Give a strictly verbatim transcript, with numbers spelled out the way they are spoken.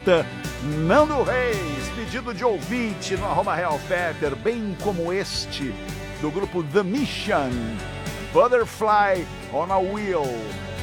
Rita, Nando Reis, pedido de ouvinte no arroba Real Fetter, bem como este, do grupo The Mission, Butterfly on a Wheel.